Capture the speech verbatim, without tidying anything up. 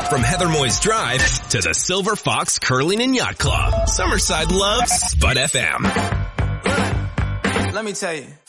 From Heather Moyes Drive to the Silver Fox Curling and Yacht Club, Summerside loves Spud F M. Let me tell you.